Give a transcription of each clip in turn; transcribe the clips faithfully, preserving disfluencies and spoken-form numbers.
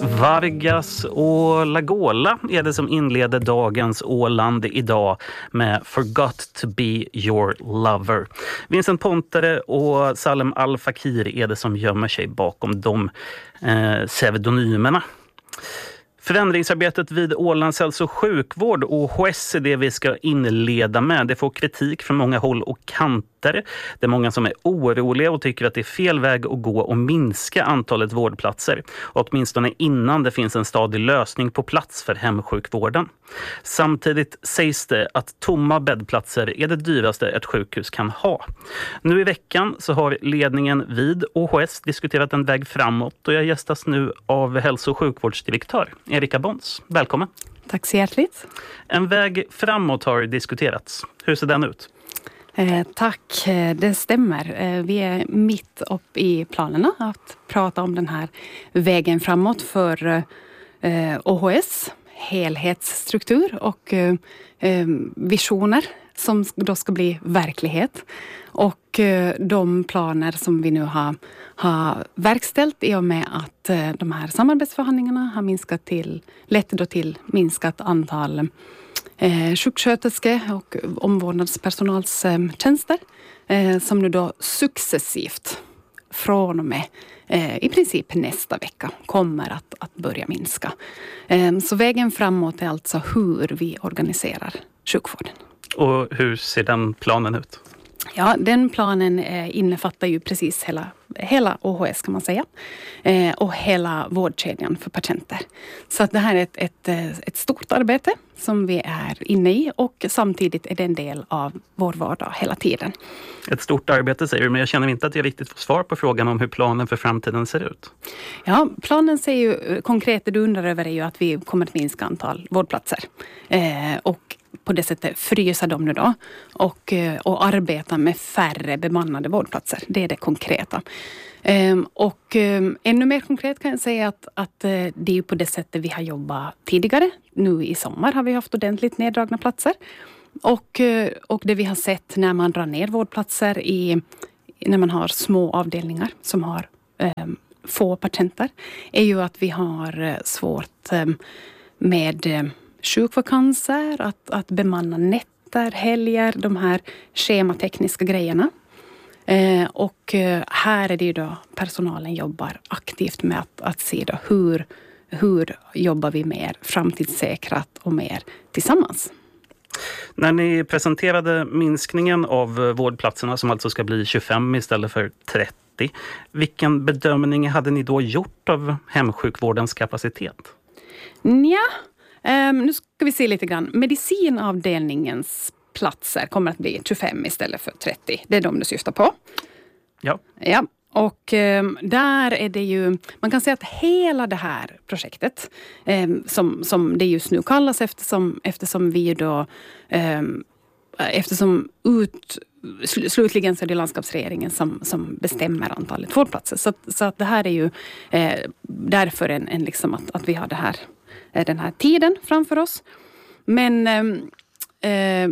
Vargas och Lagola är det som inleder dagens Åland idag med Forgot to be your lover. Vincent Pontare och Salem Al Fakir är det som gömmer sig bakom de eh, pseudonymerna. Förändringsarbetet vid Ålands hälso- och sjukvård och H S är det vi ska inleda med. Det får kritik från många håll och kanter. Det är många som är oroliga och tycker att det är fel väg att gå och minska antalet vårdplatser. Åtminstone innan det finns en stadig lösning på plats för hemsjukvården. Samtidigt sägs det att tomma bäddplatser är det dyraste ett sjukhus kan ha. Nu i veckan så har ledningen vid O H S diskuterat en väg framåt och jag gästas nu av hälso- och sjukvårdsdirektör Erika Bons. Välkommen. Tack så hjärtligt. En väg framåt har diskuterats. Hur ser den ut? Eh, tack, det stämmer. Eh, vi är mitt upp i planerna att prata om den här vägen framåt för eh, O H S, helhetsstruktur och eh, visioner som då ska bli verklighet. Och eh, de planer som vi nu har, har verkställt i och med att eh, de här samarbetsförhandlingarna har minskat till, lett då till minskat antal Eh, sjuksköterske och omvårdnadspersonals eh, tjänster eh, som nu då successivt från och med eh, i princip nästa vecka kommer att, att börja minska. Eh, så vägen framåt är alltså hur vi organiserar sjukvården. Och hur ser den planen ut? Ja, den planen eh, innefattar ju precis hela, hela O H S kan man säga. Eh, och hela vårdkedjan för patienter. Så att det här är ett, ett, ett stort arbete som vi är inne i och samtidigt är det en del av vår vardag hela tiden. Ett stort arbete säger du, men jag känner inte att jag riktigt får svar på frågan om hur planen för framtiden ser ut. Ja, planen säger ju konkret, det du undrar över är ju att vi kommer att minska antal vårdplatser. Eh, och på det sättet frysa dem nu då och, och arbeta med färre bemannade vårdplatser. Det är det konkreta. Um, och um, ännu mer konkret kan jag säga att, att uh, det är ju på det sättet vi har jobbat tidigare. Nu i sommar har vi haft ordentligt neddragna platser. Och, uh, och det vi har sett när man drar ner vårdplatser i, när man har små avdelningar som har um, få patienter är ju att vi har uh, svårt um, med uh, sjukvakanser, att, att bemanna nätter, helger, de här schematekniska grejerna. Eh, och eh, här är det ju då personalen jobbar aktivt med att, att se då hur, hur jobbar vi mer framtidssäkrat och mer tillsammans. När ni presenterade minskningen av vårdplatserna som alltså ska bli tjugofem istället för trettio, vilken bedömning hade ni då gjort av hemsjukvårdens kapacitet? Ja, Um, nu ska vi se lite grann. Medicinavdelningens platser kommer att bli tjugofem istället för trettio. Det är de du syftar på. Ja. Ja. Och um, där är det ju, man kan säga att hela det här projektet um, som, som det just nu kallas eftersom, eftersom vi då um, eftersom ut, sl- slutligen så är det landskapsregeringen som, som bestämmer antalet vårdplatser. Så, så att det här är ju eh, därför en, en liksom att, att vi har det här den här tiden framför oss. Men eh, eh,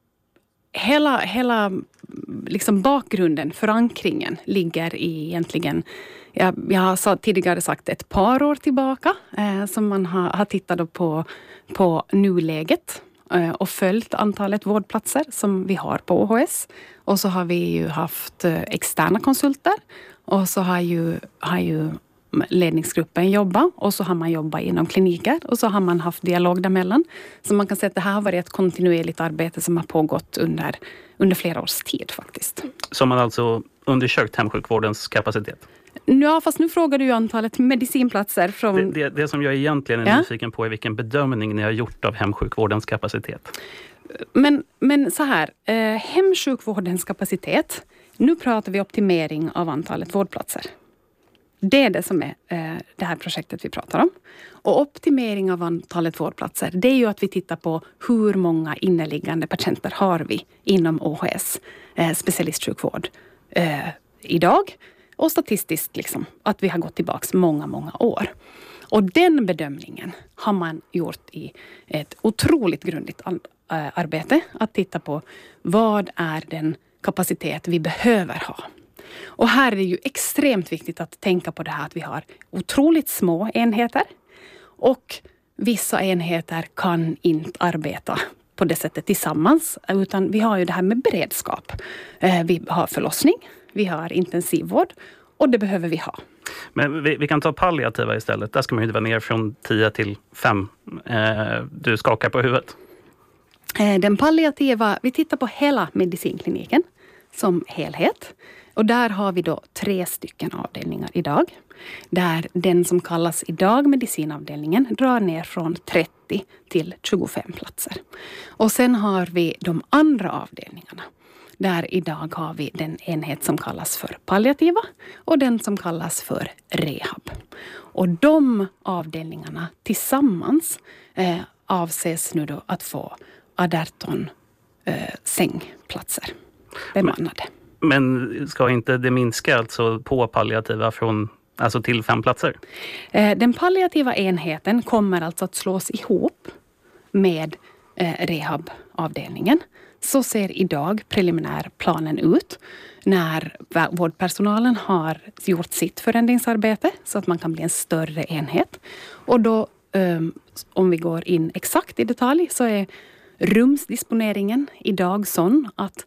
hela, hela liksom bakgrunden, förankringen ligger i egentligen, jag, jag har tidigare sagt ett par år tillbaka eh, som man har, har tittat på, på nuläget eh, och följt antalet vårdplatser som vi har på O H S. Och så har vi ju haft eh, externa konsulter och så har ju, har ju ledningsgruppen jobba och så har man jobbat inom kliniker och så har man haft dialog däremellan. Så man kan säga att det här har varit ett kontinuerligt arbete som har pågått under, under flera års tid faktiskt. Som man alltså undersökt hemsjukvårdens kapacitet? Ja, fast nu frågar du ju antalet medicinplatser. Från... Det, det, det som jag egentligen är ja. nyfiken på är vilken bedömning ni har gjort av hemsjukvårdens kapacitet. Men, men så här, eh, hemsjukvårdens kapacitet, nu pratar vi optimering av antalet vårdplatser. Det är det som är eh, det här projektet vi pratar om. Och optimering av antalet vårdplatser, det är ju att vi tittar på hur många inneliggande patienter har vi inom O H S, eh, specialistsjukvård, eh, idag. Och statistiskt liksom, att vi har gått tillbaka många, många år. Och den bedömningen har man gjort i ett otroligt grundligt arbete. Att titta på vad är den kapacitet vi behöver ha. Och här är det ju extremt viktigt att tänka på det här att vi har otroligt små enheter och vissa enheter kan inte arbeta på det sättet tillsammans, utan vi har ju det här med beredskap. Vi har förlossning, vi har intensivvård och det behöver vi ha. Men vi, vi kan ta palliativa istället. Där ska man ju vara ner från tio till fem. Eh, du skakar på huvudet. Den palliativa, vi tittar på hela medicinkliniken som helhet. Och där har vi då tre stycken avdelningar idag. Där den som kallas idag medicinavdelningen drar ner från trettio till tjugofem platser. Och sen har vi de andra avdelningarna. Där idag har vi den enhet som kallas för palliativa och den som kallas för rehab. Och de avdelningarna tillsammans eh, avses nu då att få arton eh, sängplatser bemannade. Men, men ska inte det minska alltså på palliativa från, alltså till fem platser? Eh, den palliativa enheten kommer alltså att slås ihop med eh, rehabavdelningen. Så ser idag preliminärplanen ut när vårdpersonalen har gjort sitt förändringsarbete så att man kan bli en större enhet. Och då, um, om vi går in exakt i detalj, så är rumsdisponeringen idag sån att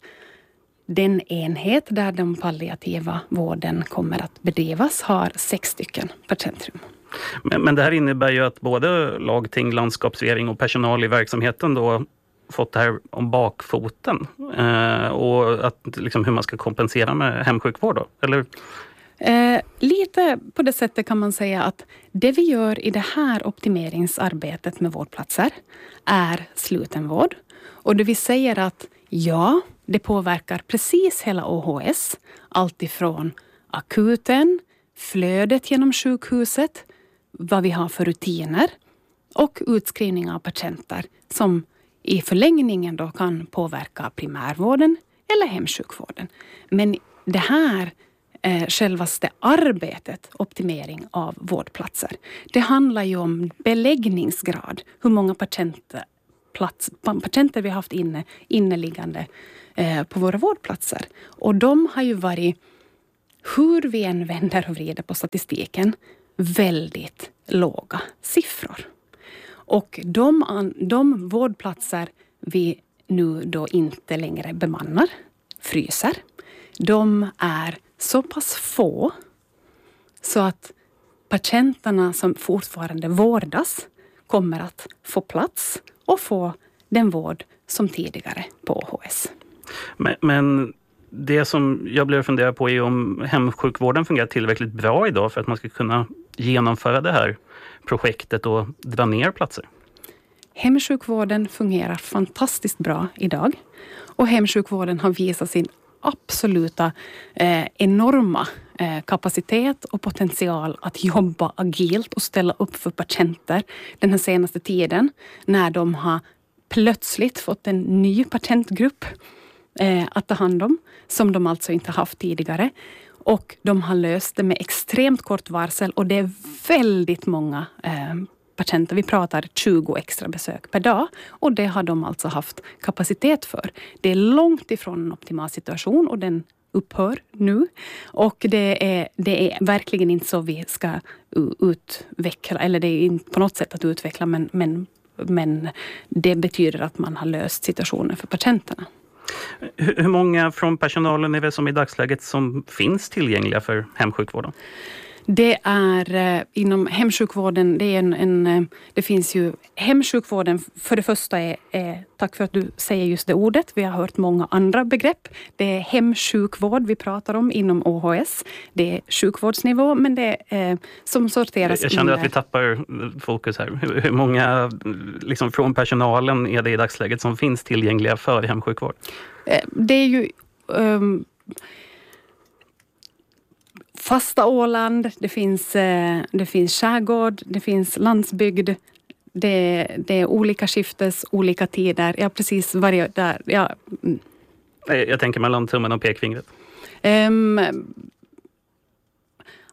den enhet där den palliativa vården kommer att bedrivas har sex stycken patientrum. Men, men det här innebär ju att både lagting, landskapsregering och personal i verksamheten då fått det här om bakfoten eh, och att, liksom, hur man ska kompensera med hemsjukvård då, eller? Eh, lite på det sättet kan man säga att det vi gör i det här optimeringsarbetet med vårdplatser är slutenvård. Och det vi säger att ja, det påverkar precis hela O H S. Allt ifrån akuten, flödet genom sjukhuset, vad vi har för rutiner och utskrivning av patienter som i förlängningen då kan påverka primärvården eller hemsjukvården. Men det här eh, självaste arbetet, optimering av vårdplatser, det handlar ju om beläggningsgrad. Hur många patienter, plats, patienter vi har haft inne, inneliggande eh, på våra vårdplatser. Och de har ju varit, hur vi än vänder och vrider på statistiken, väldigt låga siffror. Och de, de vårdplatser vi nu då inte längre bemannar, fryser, de är så pass få så att patienterna som fortfarande vårdas kommer att få plats och få den vård som tidigare på O H S. Men, men det som jag blev fundera på är om hemsjukvården fungerar tillräckligt bra idag för att man ska kunna genomföra det här projektet och dra ner platser. Hemsjukvården fungerar fantastiskt bra idag. Och hemsjukvården har visat sin absoluta eh, enorma eh, kapacitet och potential att jobba agilt och ställa upp för patienter den här senaste tiden. När de har plötsligt fått en ny patientgrupp eh, att ta hand om. Som de alltså inte haft tidigare. Och de har löst det med extremt kort varsel och det är väldigt många eh, patienter. Vi pratar tjugo extra besök per dag och det har de alltså haft kapacitet för. Det är långt ifrån en optimal situation och den upphör nu. Och det är, det är verkligen inte så vi ska utveckla, eller det är inte på något sätt att utveckla, men, men, men det betyder att man har löst situationen för patienterna. Hur många från personalen är det som i dagsläget som finns tillgängliga för hemsjukvården? Det är eh, inom hemsjukvården, det är en, en det finns ju hemsjukvården för det första är, är, tack för att du säger just det ordet, vi har hört många andra begrepp. Det är hemsjukvård vi pratar om inom O H S. Det är sjukvårdsnivå, men det är eh, som sorteras. Jag känner att vi tappar fokus här. Hur, hur många liksom, från personalen är det i dagsläget som finns tillgängliga för hemsjukvård? Eh, det är ju um, fasta Åland, det finns, det finns skärgård, det finns landsbygd, det, det är olika skiftes, olika tider. Ja, precis varje där. Ja. Jag tänker mellan tummen och pekfingret. Um,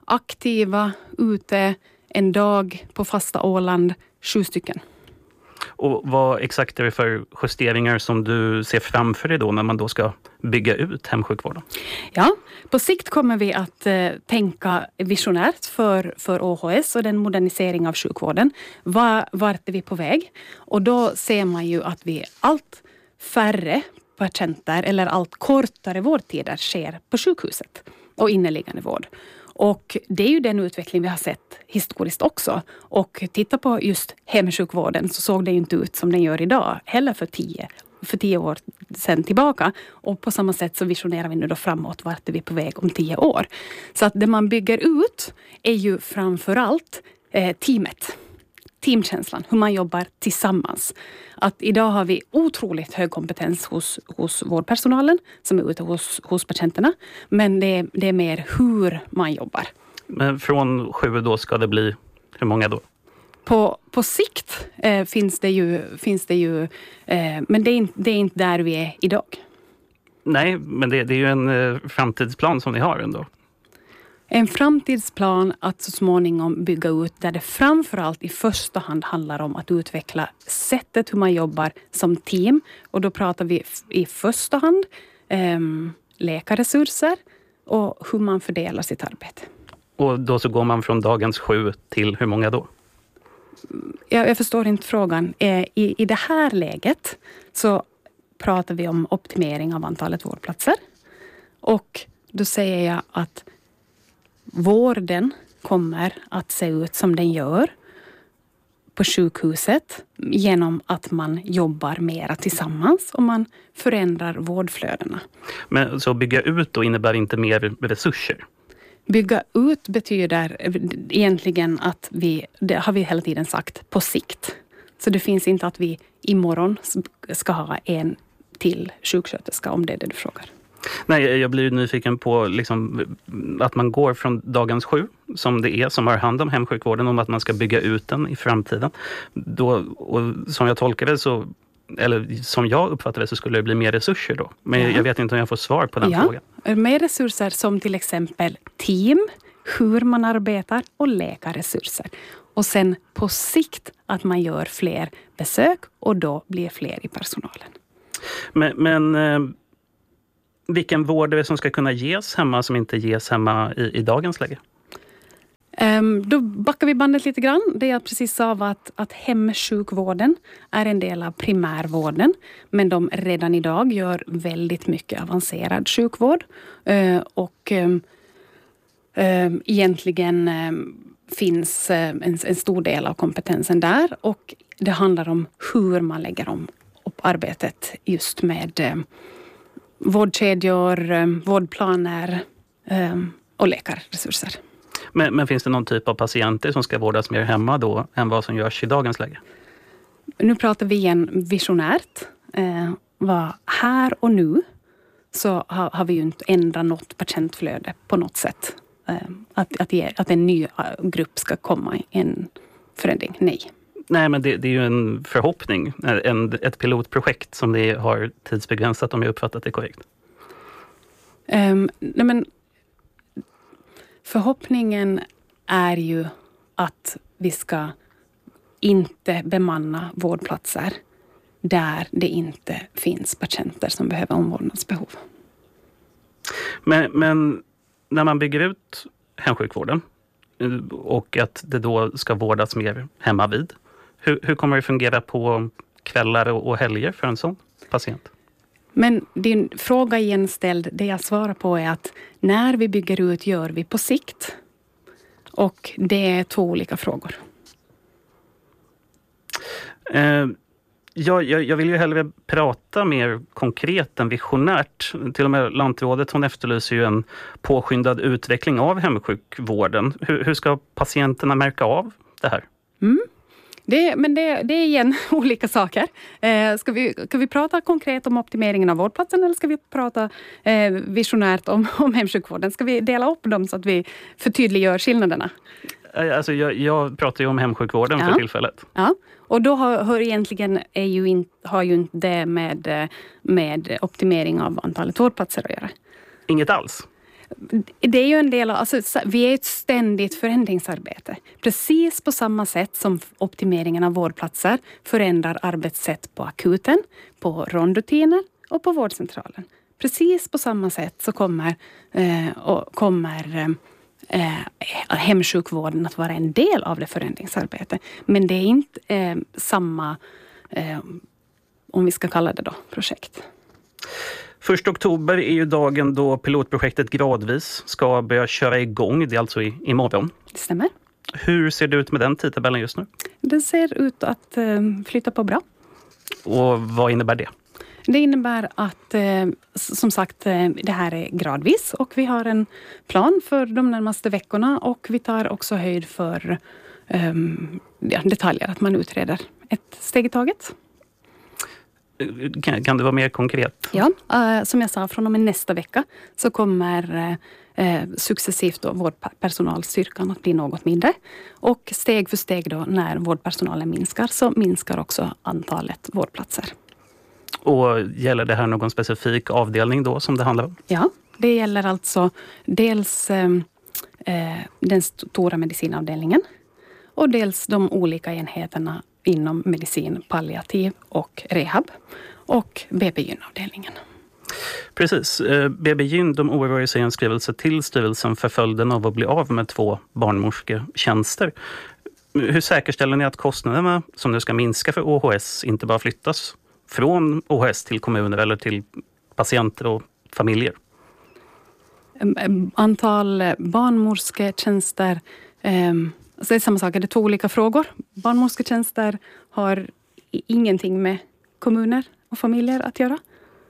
aktiva ute en dag på fasta Åland, sju stycken. Och vad exakt är det för justeringar som du ser framför dig då när man då ska bygga ut hemsjukvården? Ja, på sikt kommer vi att eh, tänka visionärt för, för O H S och den modernisering av sjukvården. Var, vart är vi på väg? Och då ser man ju att vi allt färre patienter eller allt kortare vårdtider sker på sjukhuset och inneliggande vård. Och det är ju den utveckling vi har sett historiskt också. Och titta på just hemsjukvården så såg det ju inte ut som den gör idag heller för tio, för tio år sedan tillbaka. Och på samma sätt så visionerar vi nu då framåt vart är vi på väg om tio år. Så att det man bygger ut är ju framförallt eh, teamet. Teamkänslan, hur man jobbar tillsammans. Att idag har vi otroligt hög kompetens hos, hos vårdpersonalen som är ute hos, hos patienterna. Men det, det är mer hur man jobbar. Men från sju då ska det bli hur många då? På, på sikt eh, finns det ju, finns det ju eh, men det är, inte, det är inte där vi är idag. Nej, men det, det är ju en eh, framtidsplan som ni har ändå. En framtidsplan att så småningom bygga ut där det framförallt i första hand handlar om att utveckla sättet hur man jobbar som team. Och då pratar vi i första hand eh, läkarresurser och hur man fördelar sitt arbete. Och då så går man från dagens sju till hur många då? Jag, jag förstår inte frågan. Eh, i, I det här läget så pratar vi om optimering av antalet vårdplatser. Och då säger jag att vården kommer att se ut som den gör på sjukhuset genom att man jobbar mera tillsammans och man förändrar vårdflödena. Men så bygga ut då innebär inte mer resurser? Bygga ut betyder egentligen att vi, det har vi hela tiden sagt, på sikt. Så det finns inte att vi imorgon ska ha en till sjuksköterska om det är det du frågar. Nej, jag blir nyfiken på liksom att man går från dagens sju, som det är, som har hand om hemsjukvården, om att man ska bygga ut den i framtiden. Då, och som jag tolkar det så, eller som jag uppfattar det så skulle det bli mer resurser då. Men ja. Jag vet inte om jag får svar på den ja. frågan. Mer resurser som till exempel team, hur man arbetar och läkarresurser. Och sen på sikt att man gör fler besök och då blir fler i personalen. Men... men vilken vård är det som ska kunna ges hemma som inte ges hemma i, i dagens läge? Um, då backar vi bandet lite grann. Det jag precis sa var att, att hemsjukvården är en del av primärvården. Men de redan idag gör väldigt mycket avancerad sjukvård. Uh, och um, um, egentligen um, finns uh, en, en stor del av kompetensen där. Och det handlar om hur man lägger om upp arbetet just med um, vårdkedjor, vårdplaner och läkarresurser. Men, men finns det någon typ av patienter som ska vårdas mer hemma då än vad som görs i dagens läge? Nu pratar vi igen visionärt. Eh, vad här och nu så har, har vi ju inte ändrat något patientflöde på något sätt. Eh, att, att, ge, att en ny grupp ska komma i en förändring, nej. Nej, men det, det är ju en förhoppning, en, ett pilotprojekt som det har tidsbegränsat om jag uppfattat det korrekt. Um, nej men, förhoppningen är ju att vi ska inte bemanna vårdplatser där det inte finns patienter som behöver omvårdnadsbehov. Men, men när man bygger ut hemsjukvården och att det då ska vårdas mer hemma vid, Hur, hur kommer det fungera på kvällar och, och helger för en sån patient? Men din fråga igen ställd, det jag svarar på är att när vi bygger ut gör vi på sikt. Och det är två olika frågor. Eh, ja, jag, jag vill ju hellre prata mer konkret än visionärt. Till och med Lantrådet, hon efterlyser ju en påskyndad utveckling av hemsjukvården. Hur, hur ska patienterna märka av det här? Mm. Det, men det, det är igen olika saker. Eh, ska, vi, ska vi prata konkret om optimeringen av vårdplatsen eller ska vi prata eh, visionärt om, om hemsjukvården? Ska vi dela upp dem så att vi förtydliggör skillnaderna? Alltså jag, jag pratar ju om hemsjukvården ja. för tillfället. Ja, och då har, har, egentligen är ju in, har ju inte det med, med optimering av antalet vårdplatser att göra. Inget alls? Det är ju en del av, alltså, vi är ett ständigt förändringsarbete. Precis på samma sätt som optimeringen av vårdplatser förändrar arbetssätt på akuten, på rondrutiner och på vårdcentralen. Precis på samma sätt så kommer, eh, och kommer eh, hemsjukvården att vara en del av det förändringsarbetet. Men det är inte eh, samma, eh, om vi ska kalla det då, projekt. Första oktober är ju dagen då pilotprojektet gradvis ska börja köra igång. Det är alltså i, imorgon. Det stämmer. Hur ser det ut med den tidtabellen just nu? Det ser ut att eh, flytta på bra. Och vad innebär det? Det innebär att, eh, som sagt, eh, det här är gradvis och vi har en plan för de närmaste veckorna och vi tar också höjd för eh, ja, detaljer, att man utreder ett steg i taget. Kan, kan det vara mer konkret? Ja, eh, som jag sa, från och med nästa vecka så kommer eh, successivt då vårdpersonalstyrkan att bli något mindre. Och steg för steg då, när vårdpersonalen minskar, så minskar också antalet vårdplatser. Och gäller det här någon specifik avdelning då som det handlar om? Ja, det gäller alltså dels eh, den stora medicinavdelningen och dels de olika enheterna inom medicin, palliativ och rehab och B B Gyn-avdelningen. Precis. B B Gyn, de oroar sig i en skrivelse till styrelsen för följden av att bli av med två barnmorsketjänster. Hur säkerställer ni att kostnaderna som nu ska minska för O H S inte bara flyttas från O H S till kommuner eller till patienter och familjer? Antal barnmorsketjänster, eh, alltså det är samma sak, det är två olika frågor. Barnmorsketjänster har ingenting med kommuner och familjer att göra.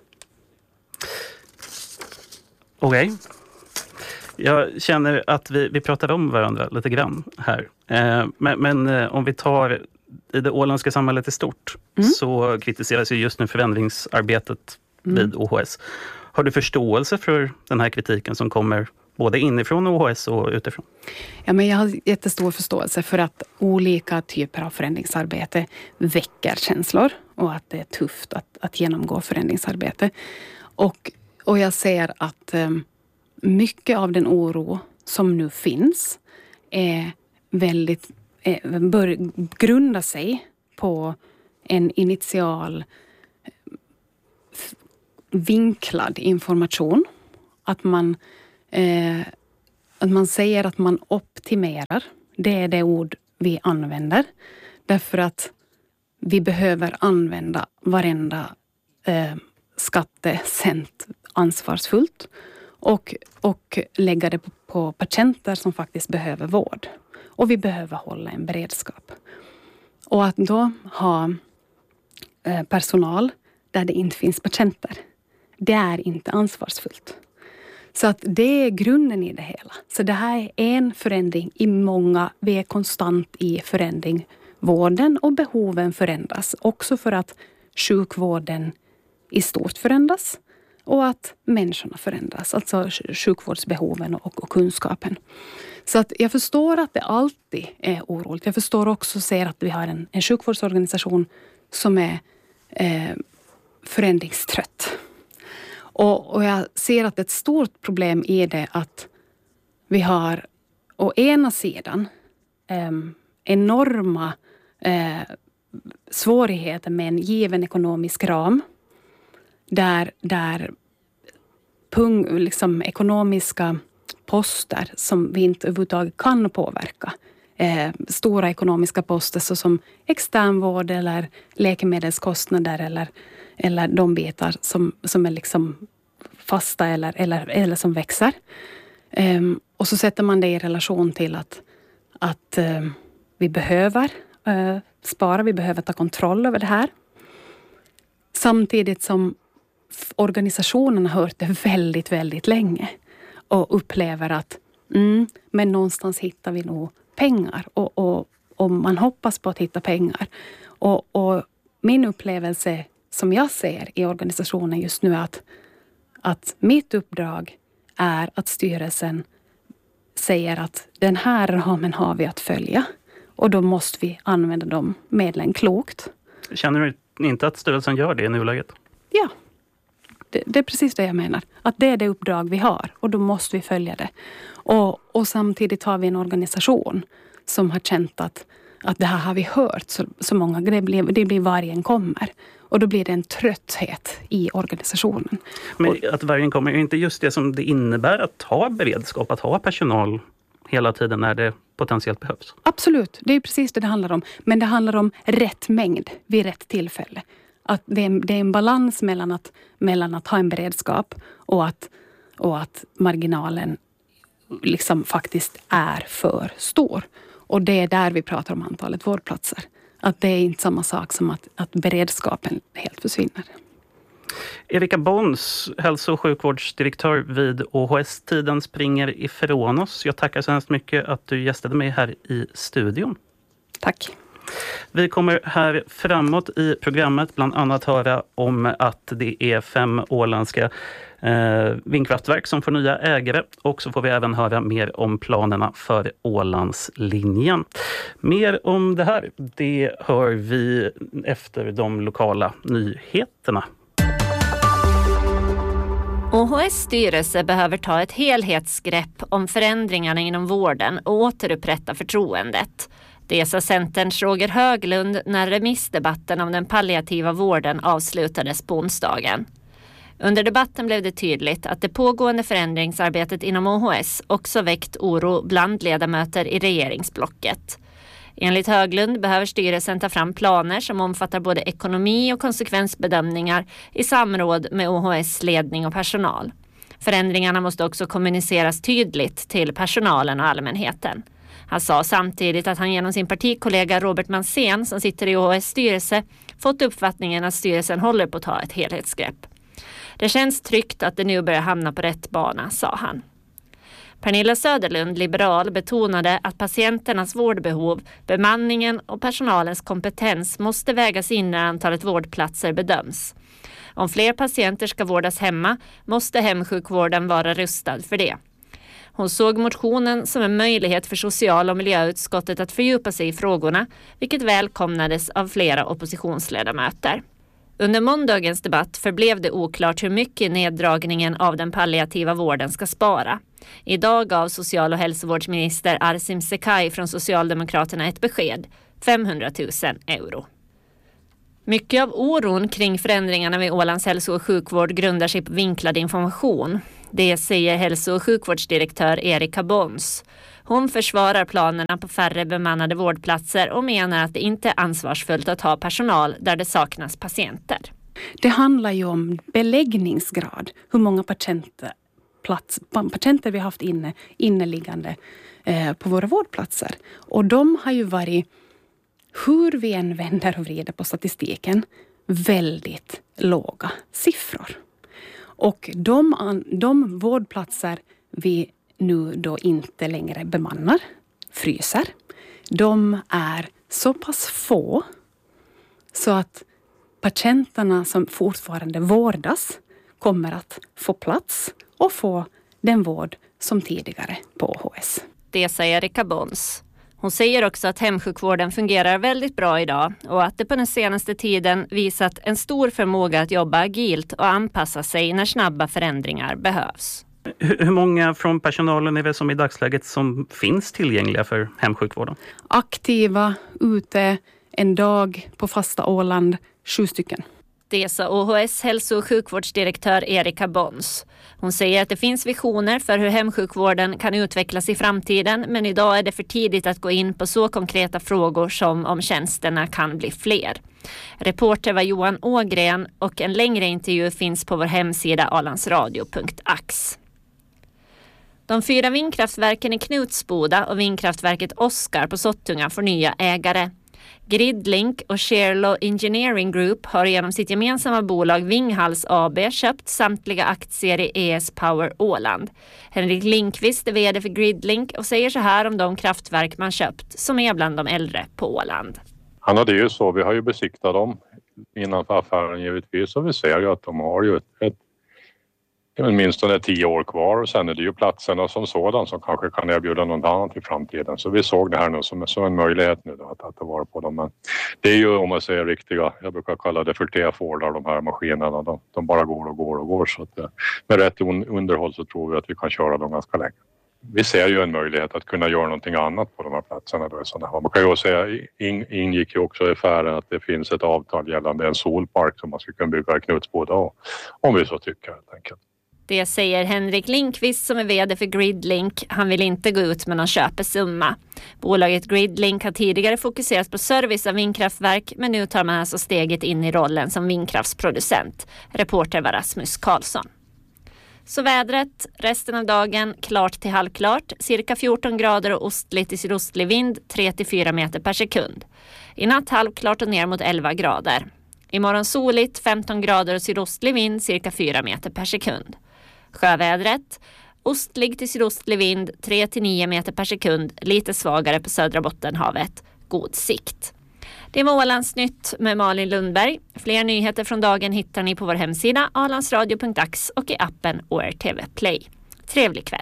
Okej. Okay. Jag känner att vi, vi pratar om varandra lite grann här. Eh, men men eh, om vi tar i det åländska samhället i stort mm. så kritiseras ju just nu förändringsarbetet mm. vid O H S. Har du förståelse för den här kritiken som kommer både inifrån O H S och utifrån? Ja, men jag har jättestor förståelse för att olika typer av förändringsarbete väcker känslor och att det är tufft att, att genomgå förändringsarbete. Och, och jag ser att eh, mycket av den oro som nu finns är väldigt, eh, bör grunda sig på en initial f- vinklad information. Att man Eh, att man säger att man optimerar. Det är det ord vi använder. Därför att vi behöver använda varenda eh, skattecent ansvarsfullt. Och, och lägga det på, på patienter som faktiskt behöver vård. Och vi behöver hålla en beredskap. Och att då ha eh, personal där det inte finns patienter. Det är inte ansvarsfullt. Så att det är grunden i det hela. Så det här är en förändring i många. Vi är konstant i förändring. Vården och behoven förändras. Också för att sjukvården i stort förändras. Och att människorna förändras. Alltså sjukvårdsbehoven och, och kunskapen. Så att jag förstår att det alltid är oroligt. Jag förstår också och ser att vi har en, en sjukvårdsorganisation som är eh, förändringstrött. Och, och jag ser att ett stort problem är det att vi har å ena sidan eh, enorma eh, svårigheter med en given ekonomisk ram. Där, där pung, liksom, ekonomiska poster som vi inte överhuvudtaget kan påverka. Eh, stora ekonomiska poster såsom externvård eller läkemedelskostnader eller eller de bitar som, som är liksom fasta eller, eller, eller som växer. Um, och så sätter man det i relation till att, att uh, vi behöver uh, spara, vi behöver ta kontroll över det här. Samtidigt som organisationen har hört det väldigt, väldigt länge. Och upplever att mm, men någonstans hittar vi nog pengar. Och, och, och man hoppas på att hitta pengar. Och, och min upplevelse som jag ser i organisationen just nu att, att mitt uppdrag är att styrelsen säger att den här ramen har vi att följa. Och då måste vi använda de medlen klokt. Känner du inte att styrelsen gör det i nuläget? Ja. Det, det är precis det jag menar. Att det är det uppdrag vi har och då måste vi följa det. Och, och samtidigt har vi en organisation som har känt att, att det här har vi hört så, så många gånger. Det blir, det blir vargen kommer. Och då blir det en trötthet i organisationen. Men att vargen kommer är inte just det som det innebär att ha beredskap, att ha personal hela tiden när det potentiellt behövs? Absolut, det är precis det det handlar om. Men det handlar om rätt mängd vid rätt tillfälle. Att det, är, det är en balans mellan att, mellan att ha en beredskap och att, och att marginalen liksom faktiskt är för stor. Och det är där vi pratar om antalet vårdplatser. Att det är inte samma sak som att, att beredskapen helt försvinner. Erika Bons, hälso- och sjukvårdsdirektör vid O H S. Tiden springer ifrån oss. Jag tackar så hemskt mycket att du gästade mig här i studion. Tack. Vi kommer här framåt i programmet bland annat höra om att det är fem åländska eh, vindkraftverk som får nya ägare. Och så får vi även höra mer om planerna för Ålandslinjen. Mer om det här, det hör vi efter de lokala nyheterna. O H S styrelse behöver ta ett helhetsgrepp om förändringarna inom vården och återupprätta förtroendet. Det sa Centerns Roger Höglund när remissdebatten om den palliativa vården avslutades på onsdagen. Under debatten blev det tydligt att det pågående förändringsarbetet inom O H S också väckt oro bland ledamöter i regeringsblocket. Enligt Höglund behöver styrelsen ta fram planer som omfattar både ekonomi och konsekvensbedömningar i samråd med O H S ledning och personal. Förändringarna måste också kommuniceras tydligt till personalen och allmänheten. Han sa samtidigt att han genom sin partikollega Robert Mansén som sitter i O H S styrelse fått uppfattningen att styrelsen håller på att ta ett helhetsgrepp. Det känns tryggt att det nu börjar hamna på rätt bana, sa han. Pernilla Söderlund, liberal, betonade att patienternas vårdbehov, bemanningen och personalens kompetens måste vägas in när antalet vårdplatser bedöms. Om fler patienter ska vårdas hemma måste hemsjukvården vara rustad för det. Hon såg motionen som en möjlighet för social- och miljöutskottet att fördjupa sig i frågorna, vilket välkomnades av flera oppositionsledamöter. Under måndagens debatt förblev det oklart hur mycket neddragningen av den palliativa vården ska spara. Idag gav social- och hälsovårdsminister Arsim Sekaj från Socialdemokraterna ett besked, femhundratusen euro. Mycket av oron kring förändringarna vid Ålands hälso- och sjukvård grundar sig på vinklad information. Det säger hälso- och sjukvårdsdirektör Erika Bons. Hon försvarar planerna på färre bemannade vårdplatser och menar att det inte är ansvarsfullt att ha personal där det saknas patienter. Det handlar ju om beläggningsgrad. Hur många patienter, plats, patienter vi har haft inne, inneliggande eh, på våra vårdplatser. Och de har ju varit, hur vi än vänder och vrider på statistiken, väldigt låga siffror. Och de, de vårdplatser vi nu då inte längre bemannar, fryser, de är så pass få så att patienterna som fortfarande vårdas kommer att få plats och få den vård som tidigare på O H S. Det säger Erika Bons. Hon säger också att hemsjukvården fungerar väldigt bra idag och att det på den senaste tiden visat en stor förmåga att jobba agilt och anpassa sig när snabba förändringar behövs. Hur många från personalen är det som i dagsläget som finns tillgängliga för hemsjukvården? Aktiva ute en dag på fasta Åland, sju stycken. Det sa O H S hälso- och sjukvårdsdirektör Erika Bons. Hon säger att det finns visioner för hur hemsjukvården kan utvecklas i framtiden, men idag är det för tidigt att gå in på så konkreta frågor som om tjänsterna kan bli fler. Reporter var Johan Ågren och en längre intervju finns på vår hemsida alandsradio punkt ax. De fyra vindkraftverken i Knutsboda och vindkraftverket Oskar på Sottunga får nya ägare. Gridlink och Sherlow Engineering Group har genom sitt gemensamma bolag Vinghals A B köpt samtliga aktier i E S Power Åland. Henrik Lindqvist är vd för Gridlink och säger så här om de kraftverk man köpt som är bland de äldre på Åland. Ja, det är ju så. Vi har ju besiktat dem innanför affären givetvis och vi ser ju att de har ju ett, ett minst det är tio år kvar och sen är det ju platserna som sådan som kanske kan erbjuda något annat i framtiden. Så vi såg det här nu som, som en möjlighet nu då, att, att ta vara på dem. Men det är ju, om man säger riktiga, jag brukar kalla det för T-Fordar, de här maskinerna. De, de bara går och går och går. Så att, med rätt underhåll så tror vi att vi kan köra dem ganska länge. Vi ser ju en möjlighet att kunna göra någonting annat på de här platserna. Då. Så man kan ju säga, in, ingick ju också i affären att det finns ett avtal gällande en solpark som man ska kunna bygga i Knutsboda, om vi så tycker helt enkelt. Det säger Henrik Lindqvist som är vd för Gridlink. Han vill inte gå ut med någon köpesumma. Bolaget Gridlink har tidigare fokuserat på service av vindkraftverk, men nu tar man alltså steget in i rollen som vindkraftsproducent. Reporter var Rasmus Karlsson. Så vädret, resten av dagen klart till halvklart, cirka fjorton grader och ostlig till sydostlig vind, tre till fyra meter per sekund. I natt halvklart och ner mot elva grader. Imorgon soligt, femton grader och sydostlig vind, cirka fyra meter per sekund. Sjövädret, ostlig till sydostlig vind, tre till nio meter per sekund, lite svagare på södra Bottenhavet, god sikt. Det var Ålandsnytt med Malin Lundberg. Fler nyheter från dagen hittar ni på vår hemsida ålandsradio punkt ax och i appen O R T V Play. Trevlig kväll!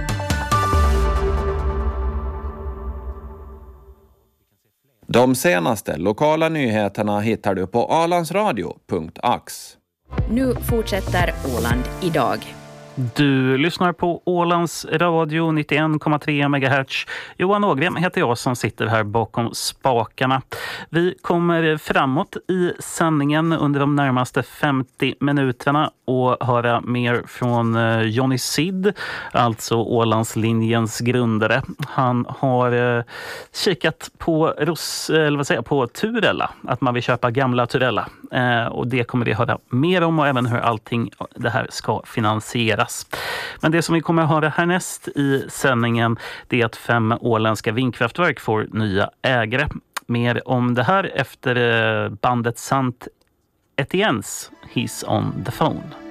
De senaste lokala nyheterna hittar du på ålandsradio punkt ax. Nu fortsätter Åland idag. Du lyssnar på Ålands radio nittioen komma tre megahertz. Johan Ågren heter jag som sitter här bakom spakarna. Vi kommer framåt i sändningen under de närmaste femtio minuterna och höra mer från Johnny Sid, alltså Ålandslinjens grundare. Han har eh, kikat på, Ros, eller vad säger, på Turella, att man vill köpa gamla Turella. Eh, och det kommer vi höra mer om och även hur allting det här ska finansieras. Men det som vi kommer att höra härnäst i sändningen, det är att fem åländska vindkraftverk får nya ägare. Mer om det här efter bandet Sant Etiennes, He's on the phone.